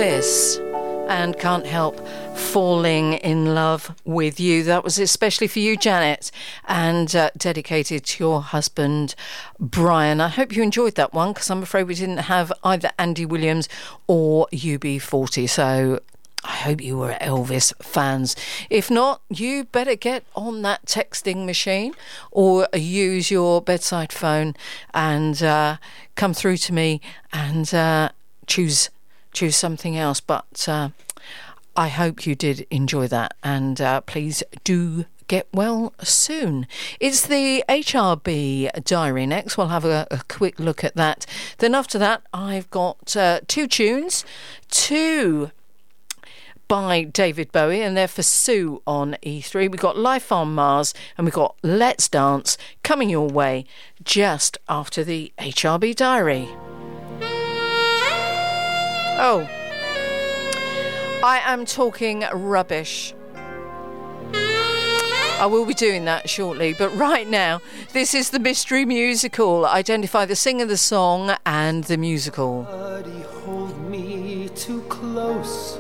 Elvis and Can't Help Falling in Love with You. That was especially for you, Janet, and dedicated to your husband, Brian. I hope you enjoyed that one, because I'm afraid we didn't have either Andy Williams or UB40, so I hope you were Elvis fans. If not, you better get on that texting machine or use your bedside phone and come through to me and choose something else. But I hope you did enjoy that, and please do get well soon. It's the HRB Diary next. We'll have a quick look at that. Then after that, I've got two tunes, by David Bowie, and they're for Sue on E3. We've got Life on Mars, and we've got Let's Dance coming your way just after the HRB Diary. Oh, I am talking rubbish. I will be doing that shortly, but right now, this is the Mystery Musical. Identify the singer, the song, and the musical. Buddy, hold me too close.